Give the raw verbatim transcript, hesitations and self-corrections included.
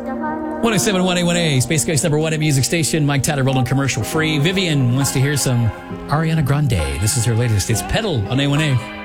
one oh seven point one A one A, Space Coast number one at Music Station. Mike Tyler rolling commercial free. Vivian wants to hear some Ariana Grande. This is her latest. It's Pedal on A one A.